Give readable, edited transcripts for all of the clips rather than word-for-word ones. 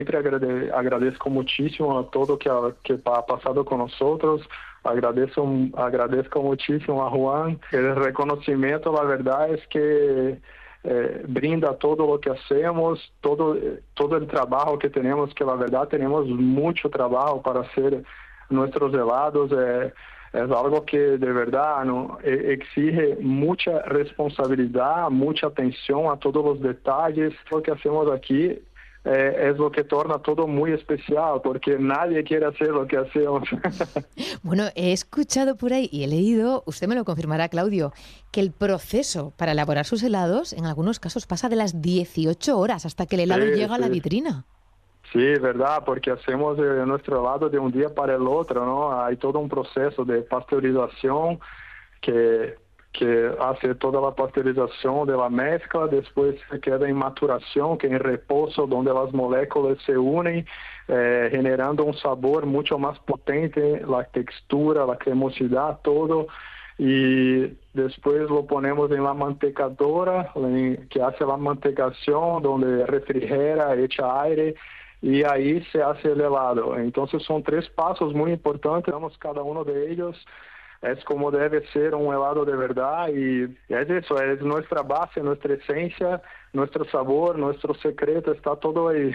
Siempre agradezco muchísimo a todo que ha pasado con nosotros. Agradezco muchísimo a Juan. El reconocimiento, la verdad es que brinda todo lo que hacemos, todo el trabajo que tenemos, que la verdad tenemos mucho trabajo para hacer nuestros helados. Es algo que de verdad ¿no? Exige mucha responsabilidad, mucha atención a todos los detalles. Lo que hacemos aquí es lo que torna todo muy especial, porque nadie quiere hacer lo que hacemos. Bueno, he escuchado por ahí y he leído, usted me lo confirmará, Claudio, que el proceso para elaborar sus helados en algunos casos pasa de las 18 horas hasta que el helado llega a la vitrina. Sí, verdad, porque hacemos nuestro helado de un día para el otro, ¿no? Hay todo un proceso de pasteurización que hace toda la pasteurización de la mezcla, después se queda en maturación, que es en reposo, donde las moléculas se unen, generando un sabor mucho más potente, la textura, la cremosidad, todo. Y después lo ponemos en la mantecadora, que hace la mantecación, donde refrigera, echa aire, y ahí se hace el helado. Entonces son 3 pasos muy importantes, damos cada uno de ellos. Es como debe ser un helado de verdad y es eso, es nuestra base, nuestra esencia, nuestro sabor, nuestro secreto, está todo ahí.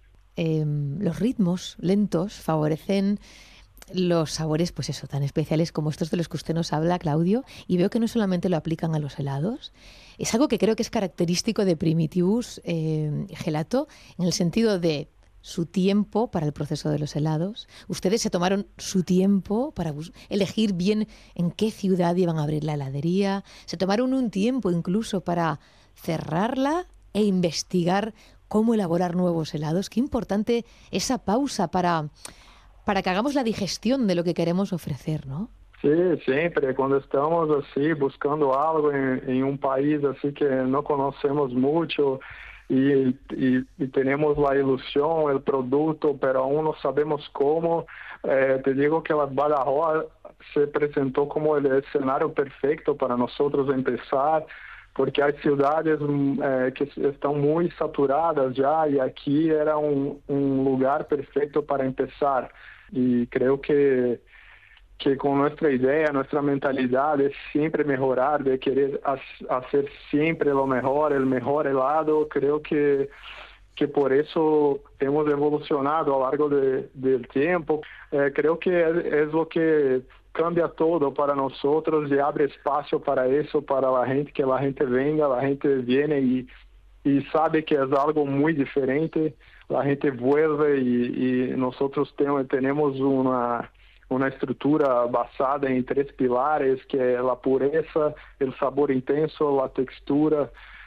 Los ritmos lentos favorecen los sabores, pues eso, tan especiales como estos de los que usted nos habla, Claudio, y veo que no solamente lo aplican a los helados, es algo que creo que es característico de Primitivus Gelato, en el sentido de su tiempo para el proceso de los helados. Ustedes se tomaron su tiempo para elegir bien en qué ciudad iban a abrir la heladería. Se tomaron un tiempo incluso para cerrarla e investigar cómo elaborar nuevos helados. Qué importante esa pausa para que hagamos la digestión de lo que queremos ofrecer, ¿no? Sí, siempre, cuando estamos así buscando algo en un país así que no conocemos mucho, y tenemos la ilusión, el producto, pero aún no sabemos cómo. Te digo que la Badajoz se presentó como el escenario perfecto para nosotros empezar, porque hay ciudades que están muy saturadas ya, y aquí era un lugar perfecto para empezar. Y creo que con nuestra idea, nuestra mentalidad es siempre mejorar, de querer hacer siempre lo mejor, el mejor helado. Creo que por eso hemos evolucionado a lo largo del tiempo. Creo que es lo que cambia todo para nosotros y abre espacio para eso, para la gente, que la gente venga, la gente viene y sabe que es algo muy diferente. La gente vuelve y nosotros tenemos una estructura basada en 3 pilares, que es la pureza, el sabor intenso, la textura,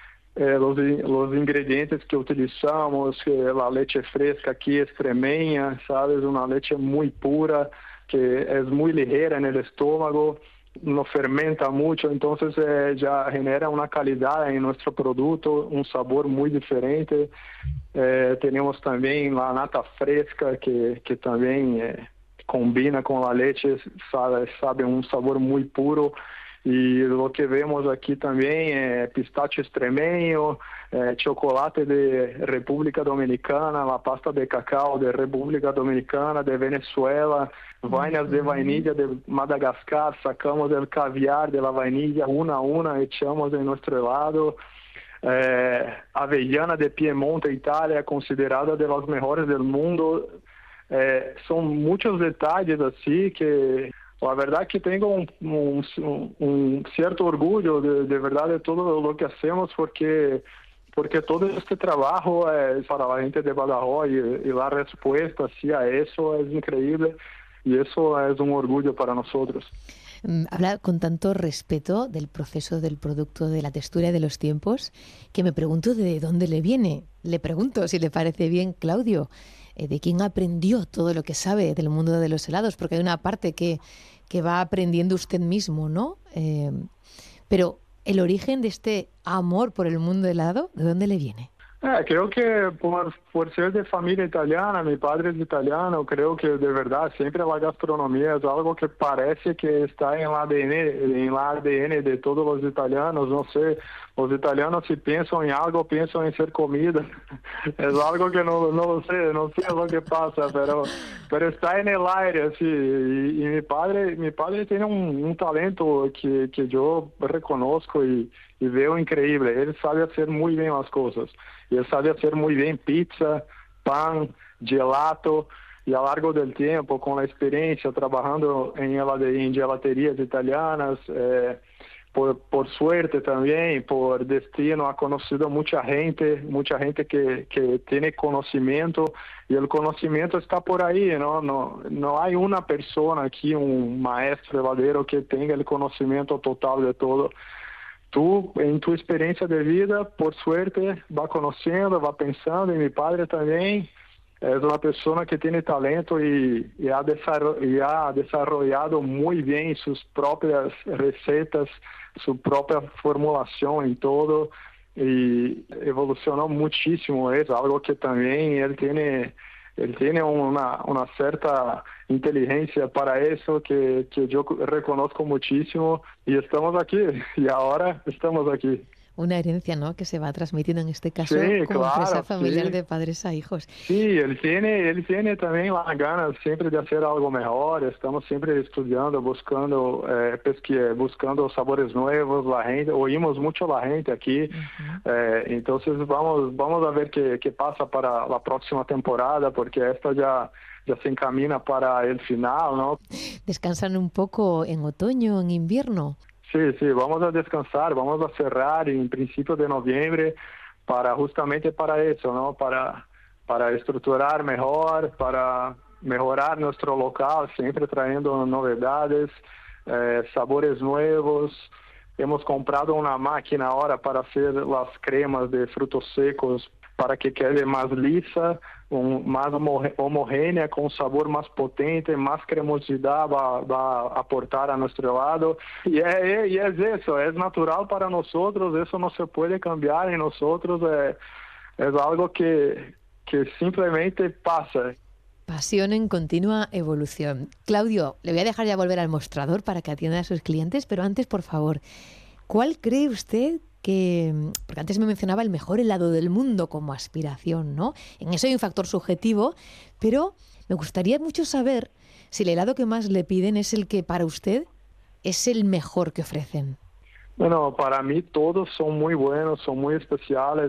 los ingredientes que utilizamos, la leche fresca aquí es cremeña, ¿sabes? Una leche muy pura, que es muy ligera en el estómago, no fermenta mucho, entonces ya genera una calidad en nuestro producto, un sabor muy diferente. Tenemos también la nata fresca, que también combina con la leche, sabe un sabor muy puro. Y lo que vemos aquí también es pistacho extremeño, chocolate de República Dominicana, la pasta de cacao de República Dominicana, de Venezuela, vainas de vainilla de Madagascar, sacamos el caviar de la vainilla una a una, echamos en nuestro helado. Avellana de Piemonte, Italia, considerada de las mejores del mundo. Son muchos detalles así que la verdad que tengo un cierto orgullo de verdad de todo lo que hacemos, porque todo este trabajo es para la gente de Badajoz y la respuesta hacia eso es increíble, y eso es un orgullo para nosotros. Habla con tanto respeto del proceso del producto, de la textura y de los tiempos, que me pregunto de dónde le viene. Le pregunto, si le parece bien, Claudio, de quién aprendió todo lo que sabe del mundo de los helados, porque hay una parte que va aprendiendo usted mismo, ¿no? Pero el origen de este amor por el mundo helado, ¿de dónde le viene? Creo que por ser de familia italiana, mi padre es italiano, creo que de verdad siempre la gastronomía es algo que parece que está en el ADN de todos los italianos. No sé, los italianos si piensan en algo, piensan en ser comida. Es algo que no sé lo que pasa, pero está en el aire, así. Y mi padre tiene un talento que yo reconozco y veo increíble. Él sabe hacer muy bien las cosas. Y él sabe hacer muy bien pizza, pan, gelato. Y a lo largo del tiempo, con la experiencia trabajando en gelaterías italianas, por suerte también, por destino, ha conocido mucha gente que tiene conocimiento, y el conocimiento está por ahí, ¿no? No hay una persona aquí, un maestro heladero que tenga el conocimiento total de todo. Tú, en tu experiencia de vida, por suerte, va conociendo, va pensando, y mi padre también es una persona que tiene talento y ha desarrollado muy bien sus propias recetas, su propia formulación en todo, y evolucionó muchísimo. Es algo que también él tiene una cierta inteligencia para eso que yo reconozco muchísimo, y estamos aquí, y ahora estamos aquí. Una herencia, ¿no?, que se va transmitiendo en este caso Sí, como empresa claro, familiar sí. de padres a hijos. Sí, él tiene también la ganas siempre de hacer algo mejor. Estamos siempre estudiando, buscando, buscando sabores nuevos. La gente, oímos mucho la gente aquí. Ujú. Entonces vamos a ver qué pasa para la próxima temporada, porque esta ya se encamina para el final, ¿no? ¿Descansan un poco en otoño, en invierno? Sí, vamos a descansar, vamos a cerrar en principio de noviembre justamente para eso, ¿no? Para estructurar mejor, para mejorar nuestro local, siempre trayendo novedades, sabores nuevos. Hemos comprado una máquina ahora para hacer las cremas de frutos secos para que quede más lisa, más homogénea, con un sabor más potente, más cremosidad va a aportar a nuestro helado. Y es eso, es natural para nosotros, eso no se puede cambiar en nosotros, es algo que simplemente pasa. Pasión en continua evolución. Claudio, le voy a dejar ya volver al mostrador para que atienda a sus clientes, pero antes, por favor, ¿cuál cree usted que, porque antes me mencionaba el mejor helado del mundo como aspiración, ¿no? En eso hay un factor subjetivo, pero me gustaría mucho saber si el helado que más le piden es el que para usted es el mejor que ofrecen. Bueno, para mí todos son muy buenos, son muy especiales,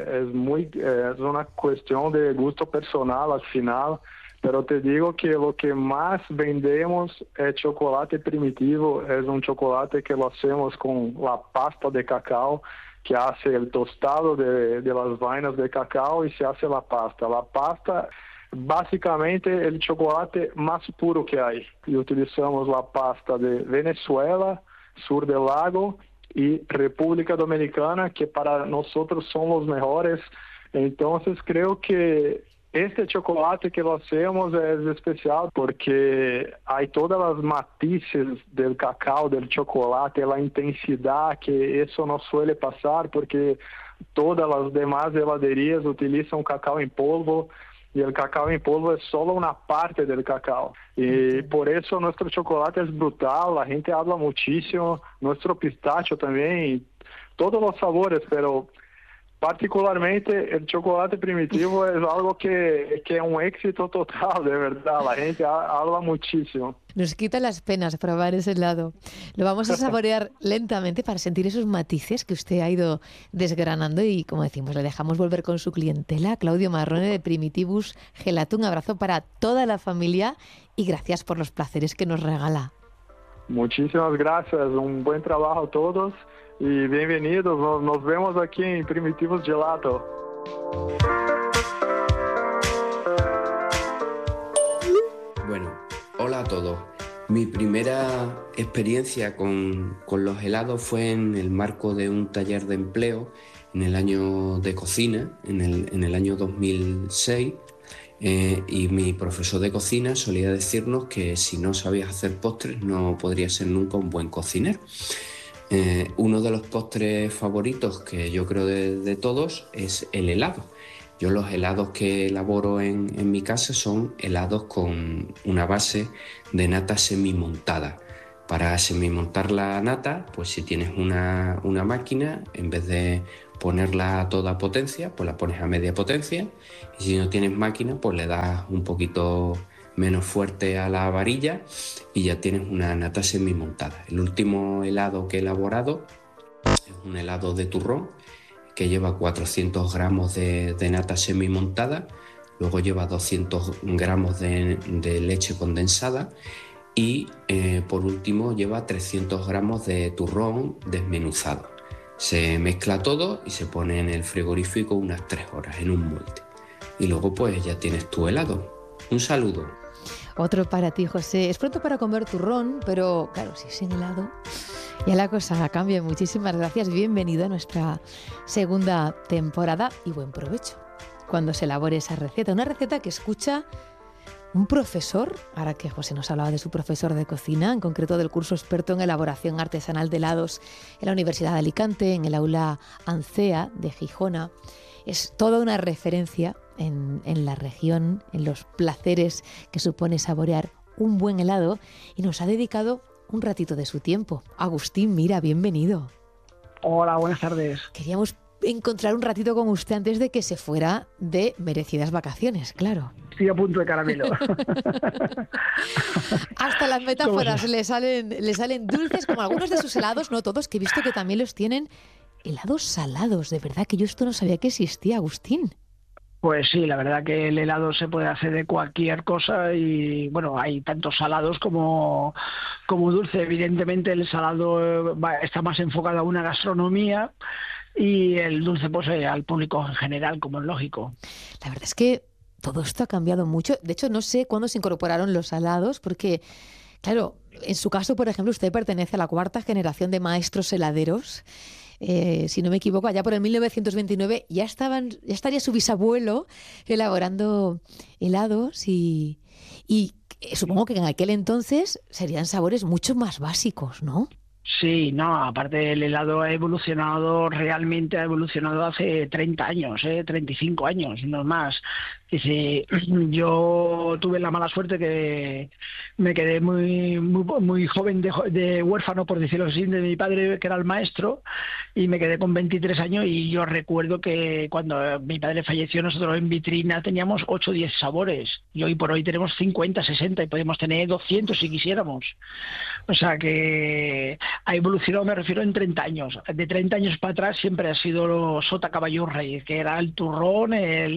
es una cuestión de gusto personal al final, pero te digo que lo que más vendemos es chocolate primitivo, es un chocolate que lo hacemos con la pasta de cacao, que hace el tostado de las vainas de cacao y se hace la pasta. La pasta, básicamente, el chocolate más puro que hay. Y utilizamos la pasta de Venezuela, Sur del Lago y República Dominicana, que para nosotros son los mejores. Entonces creo que este chocolate que lo hacemos es especial porque hay todas las matices del cacao, del chocolate, la intensidad, que eso no suele pasar porque todas las demás heladerías utilizan cacao en polvo, y el cacao en polvo es solo una parte del cacao. Y por eso nuestro chocolate es brutal, la gente habla muchísimo, nuestro pistacho también, todos los sabores, pero particularmente el chocolate primitivo es algo que es un éxito total, de verdad, la gente habla muchísimo. Nos quita las penas probar ese helado. Lo vamos a saborear lentamente para sentir esos matices que usted ha ido desgranando y, como decimos, le dejamos volver con su clientela. Claudio Marrone de Primitivus Gelato, un abrazo para toda la familia y gracias por los placeres que nos regala. Muchísimas gracias, un buen trabajo a todos y bienvenidos, nos vemos aquí en Primitivus Gelato. Bueno, hola a todos. Mi primera experiencia con los helados fue en el marco de un taller de empleo en el año de cocina, en el año 2006, y mi profesor de cocina solía decirnos que si no sabías hacer postres no podrías ser nunca un buen cocinero. Uno de los postres favoritos que yo creo de todos es el helado. Yo los helados que elaboro en mi casa son helados con una base de nata semimontada. Para semimontar la nata, pues si tienes una máquina, en vez de ponerla a toda potencia, pues la pones a media potencia. Y si no tienes máquina, pues le das un poquito menos fuerte a la varilla y ya tienes una nata semimontada. El último helado que he elaborado es un helado de turrón que lleva 400 gramos de nata semimontada, luego lleva 200 gramos de leche condensada y por último lleva 300 gramos de turrón desmenuzado. Se mezcla todo y se pone en el frigorífico unas 3 horas en un molde. Y luego pues ya tienes tu helado. Un saludo. Otro para ti, José. Es pronto para comer turrón, pero claro, si es sin helado, ya la cosa cambia. Muchísimas gracias. Bienvenido a nuestra segunda temporada y buen provecho cuando se elabore esa receta. Una receta que escucha un profesor, ahora que José nos hablaba de su profesor de cocina, en concreto del curso experto en elaboración artesanal de helados en la Universidad de Alicante, en el aula ANCEA de Gijona. Es toda una referencia en la región, en los placeres que supone saborear un buen helado, y nos ha dedicado un ratito de su tiempo. Agustín Mira, bienvenido. Hola, buenas tardes. Queríamos encontrar un ratito con usted antes de que se fuera de merecidas vacaciones, claro. Estoy a punto de caramelo. Hasta las metáforas le salen dulces, como algunos de sus helados, no todos, que he visto que también los tienen helados salados. De verdad que yo esto no sabía que existía, Agustín. Pues sí, la verdad que el helado se puede hacer de cualquier cosa y bueno, hay tantos salados como dulce. Evidentemente el salado está más enfocado a una gastronomía y el dulce pues al público en general, como es lógico. La verdad es que todo esto ha cambiado mucho. De hecho, no sé cuándo se incorporaron los salados, porque, claro, en su caso, por ejemplo, usted pertenece a la 4ª generación de maestros heladeros. Si no me equivoco, allá por el 1929 ya estaría su bisabuelo elaborando helados y supongo que en aquel entonces serían sabores mucho más básicos, ¿no? Sí, no, aparte el helado ha evolucionado hace 30 años, 35 años, no más. Dice, yo tuve la mala suerte que me quedé muy joven de huérfano, por decirlo así, de mi padre, que era el maestro, y me quedé con 23 años y yo recuerdo que cuando mi padre falleció nosotros en vitrina teníamos 8 o 10 sabores y hoy por hoy tenemos 50, 60 y podemos tener 200 si quisiéramos. O sea que ha evolucionado, me refiero, en 30 años. De 30 años para atrás siempre ha sido sota, caballo, rey, que era el turrón, el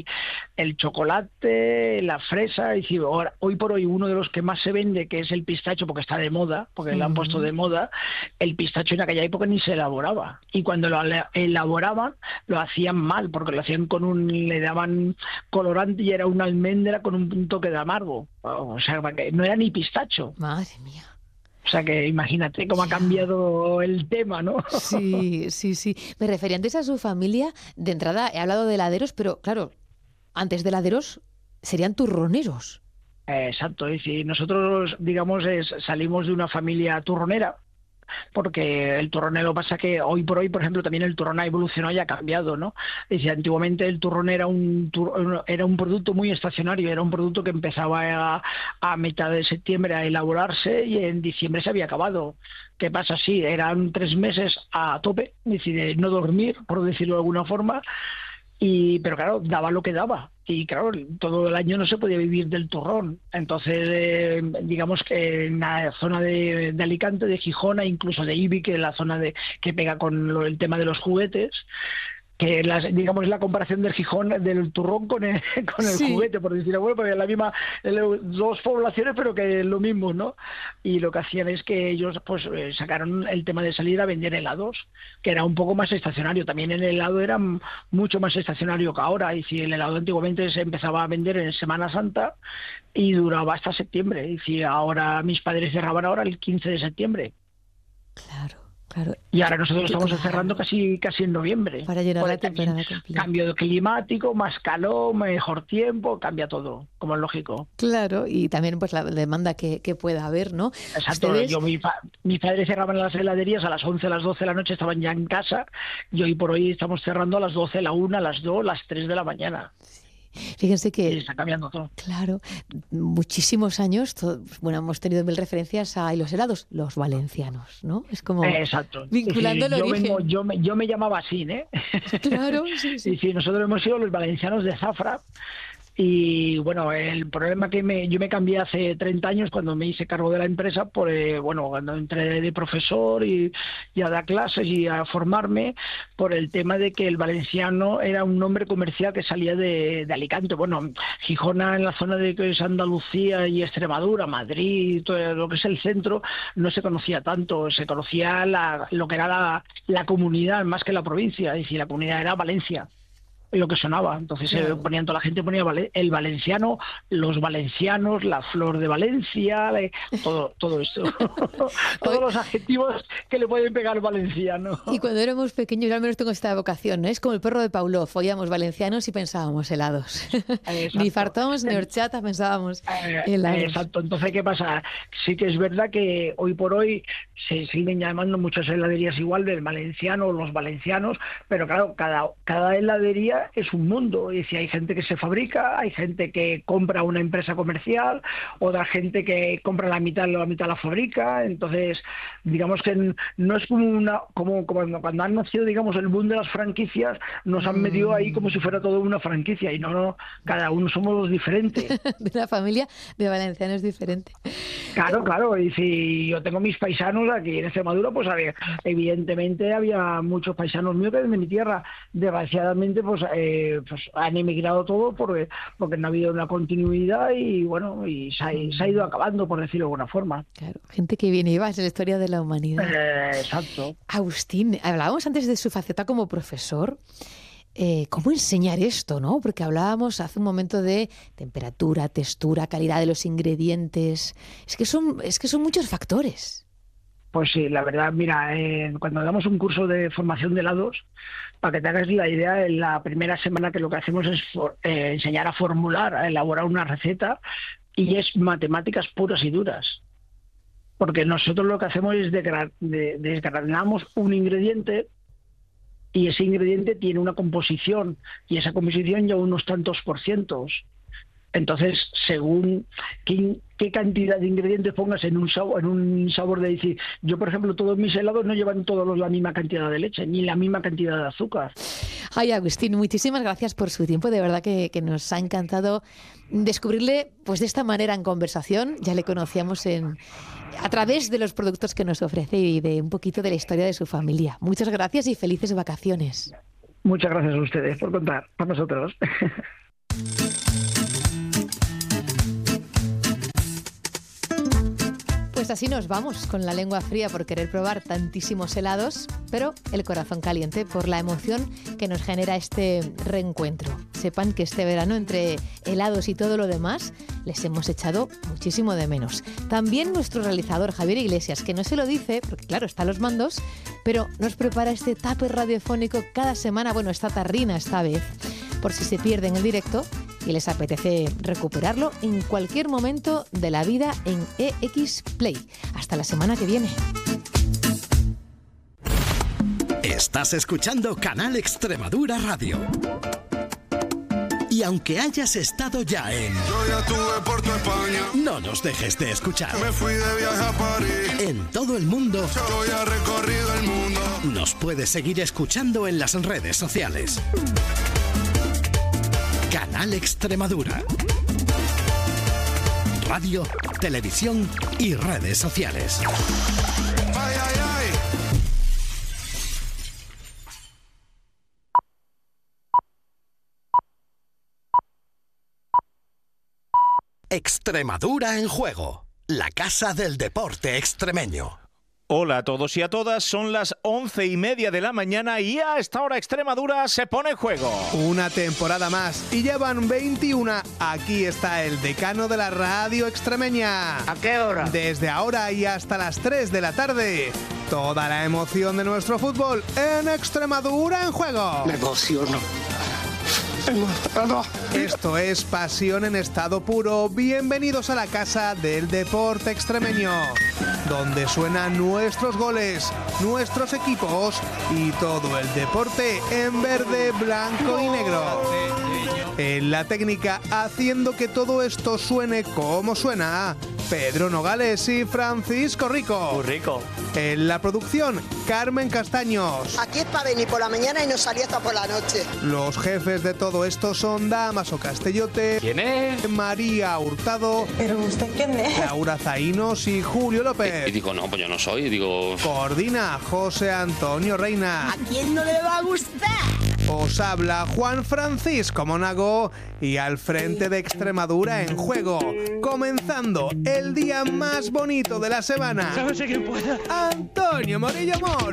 chocolate, la fresa. Y hoy por hoy uno de los que más se vende, que es el pistacho, porque está de moda, porque lo han puesto de moda. El pistacho en aquella época ni se elaboraba. Y cuando lo elaboraban, lo hacían mal, porque lo hacían le daban colorante y era una almendra con un toque de amargo. O sea, no era ni pistacho. Madre mía. O sea que imagínate cómo ha cambiado el tema, ¿no? Sí, sí, sí. Me refería antes a su familia. De entrada he hablado de heladeros, pero claro, antes de heladeros serían turroneros. Exacto. Es decir, nosotros, digamos, salimos de una familia turronera, porque el turronero pasa que hoy por hoy, por ejemplo, también el turrón ha evolucionado y ha cambiado, ¿no? Es decir, antiguamente el turrón era un producto muy estacionario, era un producto que empezaba a mitad de septiembre a elaborarse y en diciembre se había acabado. ¿Qué pasa? Sí, eran 3 meses a tope, es decir, de no dormir, por decirlo de alguna forma. Pero claro, daba lo que daba y claro, todo el año no se podía vivir del turrón. Entonces digamos que en la zona de Alicante, de Gijona, incluso de Ibi, que es la zona que pega con el tema de los juguetes, que digamos la comparación del Gijón, del turrón con el Sí. juguete, por decirlo, bueno, porque es la misma, 2 poblaciones, pero que es lo mismo, ¿no? Y lo que hacían es que ellos pues sacaron el tema de salir a vender helados, que era un poco más estacionario. También el helado era mucho más estacionario que ahora, y si el helado antiguamente se empezaba a vender en Semana Santa y duraba hasta septiembre, y si ahora mis padres cerraban ahora el 15 de septiembre. Claro. Claro. Y ahora nosotros estamos cerrando casi en noviembre. Para llenar la temporada completa. Cambio climático, más calor, mejor tiempo, cambia todo, como es lógico. Claro, y también pues la demanda que pueda haber, ¿no? Exacto. Mis padres cerraban las heladerías a las 11, a las 12 de la noche, estaban ya en casa, y hoy por hoy estamos cerrando a las 12, a la 1, a las 2, a las 3 de la mañana. Fíjense que y está cambiando todo. Claro, muchísimos años, hemos tenido 1000 referencias a los helados, los valencianos, ¿no? Es como exacto. vinculando el origen. Yo me llamaba así, ¿eh? Claro, sí. Sí, nosotros hemos sido los valencianos de Zafra. Y bueno, el problema que yo me cambié hace 30 años cuando me hice cargo de la empresa, cuando entré de profesor y a dar clases y a formarme, por el tema de que el valenciano era un nombre comercial que salía de Alicante. Bueno, Gijona, en la zona de que es Andalucía y Extremadura, Madrid, todo lo que es el centro, no se conocía tanto, se conocía lo que era la comunidad más que la provincia, es decir, la comunidad era Valencia. Lo que sonaba, entonces claro. Toda la gente ponía el valenciano, los valencianos, la flor de Valencia, todo esto, todos los adjetivos que le pueden pegar al valenciano. Y cuando éramos pequeños, yo al menos tengo esta vocación, ¿no? Es como el perro de Pavlov, oíamos valencianos y pensábamos helados. Ni fartons ni horchata, pensábamos helados. Exacto, entonces ¿qué pasa? Sí que es verdad que hoy por hoy se siguen llamando muchas heladerías igual del valenciano, los valencianos, pero claro, cada heladería es un mundo, y si hay gente que se fabrica, hay gente que compra una empresa comercial, otra gente que compra la mitad la fabrica, entonces digamos que no es como cuando han nacido, digamos, el boom de las franquicias, nos han metido ahí como si fuera todo una franquicia, y no, cada uno somos diferentes. De una familia de valencianos diferente. Claro, y si yo tengo mis paisanos aquí en Extremadura, pues evidentemente había muchos paisanos míos que de mi tierra, desgraciadamente pues han emigrado todo porque no ha habido una continuidad y bueno, y se ha ido acabando, por decirlo de alguna forma. Claro, gente que viene y va, es la historia de la humanidad. Exacto. Agustín, hablábamos antes de su faceta como profesor. ¿Cómo enseñar esto, no? Porque hablábamos hace un momento de temperatura, textura, calidad de los ingredientes. Es que son muchos factores. Pues sí, la verdad, mira, cuando damos un curso de formación de helados, para que te hagas la idea, en la primera semana que lo que hacemos es enseñar a formular, a elaborar una receta, y es matemáticas puras y duras. Porque nosotros lo que hacemos es desgranamos un ingrediente, y ese ingrediente tiene una composición, y esa composición lleva unos tantos %. Entonces, según qué cantidad de ingredientes pongas en un sabor de decir, yo por ejemplo, todos mis helados no llevan todos la misma cantidad de leche, ni la misma cantidad de azúcar. Ay, Agustín, muchísimas gracias por su tiempo, de verdad que nos ha encantado descubrirle pues de esta manera en conversación. Ya le conocíamos a través de los productos que nos ofrece y de un poquito de la historia de su familia. Muchas gracias y felices vacaciones. Muchas gracias a ustedes por contar con nosotros. Pues así nos vamos, con la lengua fría por querer probar tantísimos helados, pero el corazón caliente por la emoción que nos genera este reencuentro. Sepan que este verano, entre helados y todo lo demás, les hemos echado muchísimo de menos. También nuestro realizador Javier Iglesias, que no se lo dice, porque claro, está a los mandos, pero nos prepara este tupper radiofónico cada semana, bueno, esta tarrina esta vez, por si se pierden el directo y les apetece recuperarlo en cualquier momento de la vida en EX Play. Hasta la semana que viene. Estás escuchando Canal Extremadura Radio. Y aunque hayas estado ya Yo ya estuve por tu España. No nos dejes de escuchar. Me fui de viaje a París. En todo el mundo. Yo ya he recorrido el mundo. Nos puedes seguir escuchando en las redes sociales. Canal Extremadura. Radio, televisión y redes sociales. Ay, ay, ay. Extremadura en juego. La casa del deporte extremeño. Hola a todos y a todas, son las 11:30 de la mañana y a esta hora Extremadura se pone en juego. Una temporada más y llevan 21. Aquí está el decano de la radio extremeña. ¿A qué hora? Desde ahora y hasta las 3 de la tarde, Toda la emoción de nuestro fútbol en Extremadura en juego. Me emociono. Esto es Pasión en estado puro. Bienvenidos a la casa del deporte extremeño, donde suenan nuestros goles, nuestros equipos y todo el deporte en verde, blanco y negro. En la técnica, haciendo que todo esto suene como suena, Pedro Nogales y Francisco Rico. Muy rico. En la producción, Carmen Castaños. Aquí es para venir por la mañana y no salir hasta por la noche. Los jefes de todo esto son Damaso Castellote. ¿Quién es? María Hurtado. ¿Pero usted quién es? Laura Zainos y Julio López. Y digo, no, pues yo no soy, digo... Coordina José Antonio Reina. ¿A quién no le va a gustar? Os habla Juan Francisco Monago y al frente de Extremadura en juego, comenzando el día más bonito de la semana. ¿Sabes quién pueda? Antonio Morillo Mor.